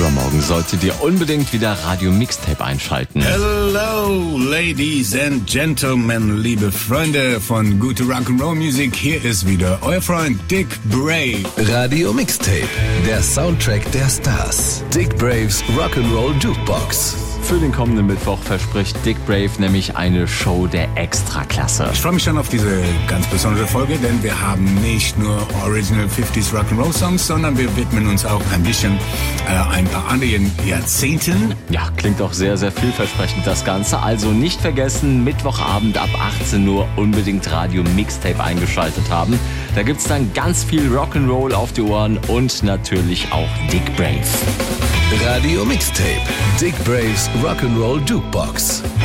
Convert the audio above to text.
Übermorgen solltet ihr unbedingt wieder Radio Mixtape einschalten. Hello, Ladies and Gentlemen, liebe Freunde von gute Rock'n'Roll Music. Hier ist wieder euer Freund Dick Brave. Radio Mixtape, der Soundtrack der Stars. Dick Braves Rock'n'Roll Jukebox. Für den kommenden Mittwoch verspricht Dick Brave nämlich eine Show der Extraklasse. Ich freue mich schon auf diese ganz besondere Folge, denn wir haben nicht nur Original 50s Rock'n'Roll Songs, sondern wir widmen uns auch ein bisschen ein paar anderen Jahrzehnten. Ja, klingt auch sehr, sehr vielversprechend das Ganze. Also nicht vergessen, Mittwochabend ab 18 Uhr unbedingt Radio Mixtape eingeschaltet haben. Da gibt's dann ganz viel Rock'n'Roll auf die Ohren und natürlich auch Dick Brave. Radio Mixtape, Dick Braves Rock'n'Roll Jukebox.